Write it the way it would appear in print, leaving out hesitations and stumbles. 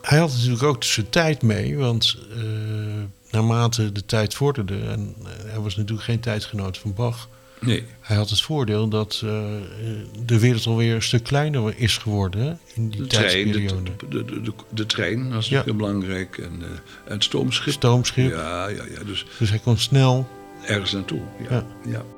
hij had natuurlijk ook zijn tijd mee, want naarmate de tijd vorderde, en hij was natuurlijk geen tijdgenoot van Bach. Nee. Hij had het voordeel dat de wereld alweer een stuk kleiner is geworden, hè, in die tijdsperiode. De trein was heel belangrijk en het stoomschip. Stoomschip. Ja. Dus hij kon snel ergens naartoe. Ja.